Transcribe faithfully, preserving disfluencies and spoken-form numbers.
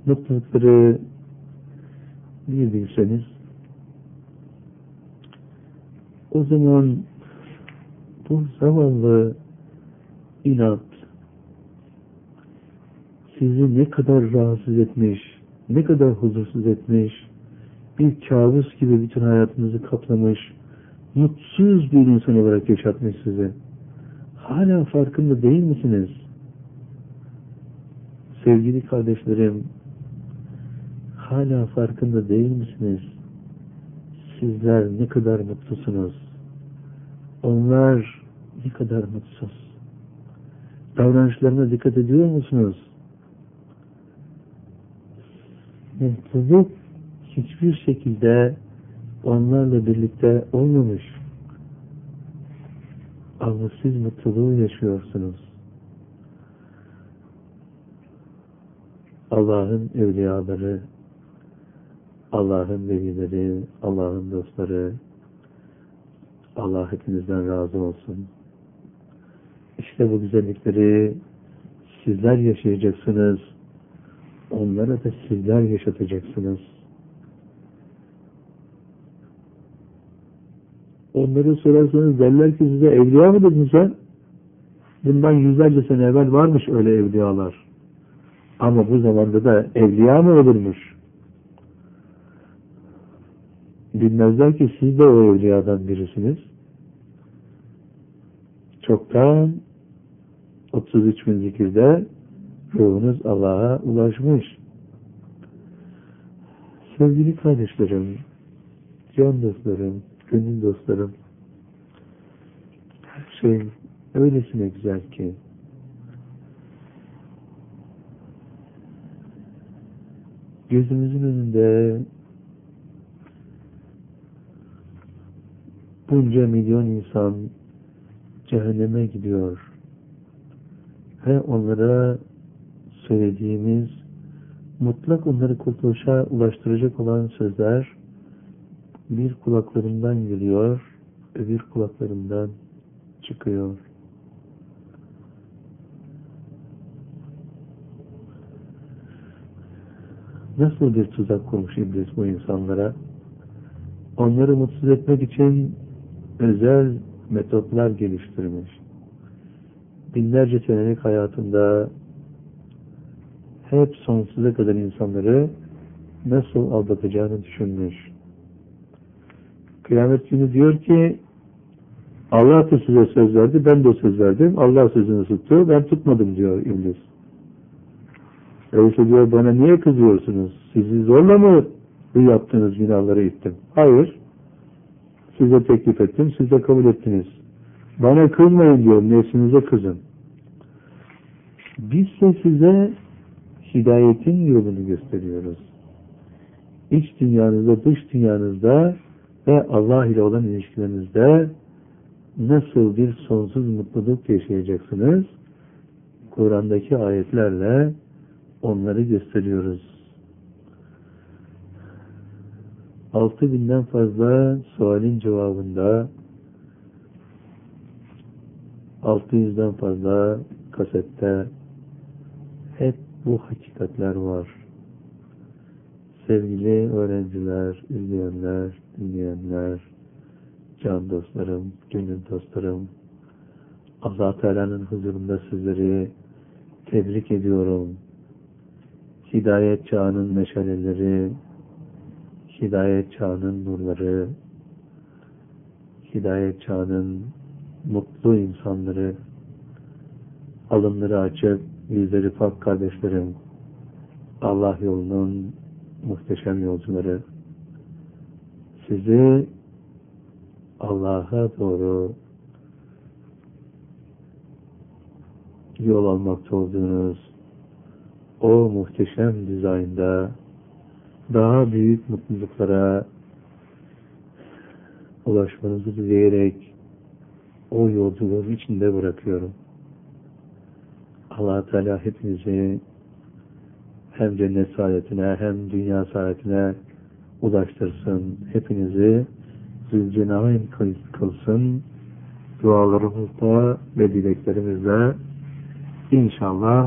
mutlulukları bir bilseniz, o zaman bu zavallı inat sizi ne kadar rahatsız etmiş, ne kadar huzursuz etmiş, bir kabus gibi bütün hayatınızı kaplamış, mutsuz bir insan olarak yaşatmış sizi. Hala farkında değil misiniz? Sevgili kardeşlerim, hala farkında değil misiniz? Sizler ne kadar mutlusunuz? Onlar ne kadar mutsuz? Davranışlarına dikkat ediyor musunuz? Mutluluk hiçbir şekilde onlarla birlikte olmamış. Ama siz mutluluğu yaşıyorsunuz. Allah'ın evliyaları, Allah'ın velileri, Allah'ın dostları, Allah hepinizden razı olsun. İşte bu güzellikleri sizler yaşayacaksınız. Onlara da sizler yaşatacaksınız. Onları sorarsanız derler ki size evliya mı dedin sen? Bundan yüzlerce sene evvel varmış öyle evliyalar. Ama bu zamanda da evliya mı olurmuş? Bilmezler ki siz de o evliyadan birisiniz. Çoktan otuz üç bin zikirde ruhunuz Allah'a ulaşmış. Sevgili kardeşlerim, can dostlarım, gönül dostlarım, her şey öylesine güzel ki gözümüzün önünde bunca milyon insan cehenneme gidiyor ve onlara söylediğimiz mutlak onları kurtuluşa ulaştıracak olan sözler bir kulaklarından geliyor, öbür kulaklarından çıkıyor. Nasıl bir tuzak kurmuş iblis bu insanlara? Onları mutsuz etmek için özel metotlar geliştirmiş. Binlerce senelik hayatında hep sonsuza kadar insanları nasıl aldatacağını düşünmüş. Kıyamet günü diyor ki Allah da size söz verdi, ben de söz verdim. Allah sözünü tuttu, ben tutmadım diyor iblis. Öyleyse diyor bana niye kızıyorsunuz? Sizi zorla mı bu yaptığınız günahları ittim? Hayır. Size teklif ettim, siz de kabul ettiniz. Bana kızmayın diyor, nefsinize kızın. Biz de size hidayetin yolunu gösteriyoruz. İç dünyanızda, dış dünyanızda ve Allah ile olan ilişkilerinizde nasıl bir sonsuz mutluluk yaşayacaksınız? Kur'an'daki ayetlerle onları gösteriyoruz. Altı binden fazla sualin cevabında altı yüzden fazla kasette hep bu hakikatler var. Sevgili öğrenciler, izleyenler, dinleyenler, can dostlarım, gönül dostlarım, Allah Teala'nın huzurunda sizleri tebrik ediyorum. Hidayet çağının meşaleleri, hidayet çağının nurları, hidayet çağının mutlu insanları, alınları açık, yüzleri pak kardeşlerim, Allah yolunun muhteşem yolcuları, sizi Allah'a doğru yol almakta olduğunuz o muhteşem dizaynda daha büyük mutluluklara ulaşmanızı dileyerek o yolculuğun içinde bırakıyorum. Allah Teala hepinizi hem cennet saadetine hem dünya saadetine ulaştırsın. Hepinizi Zülcenayn kılsın. Dualarımızda ve dileklerimizle inşallah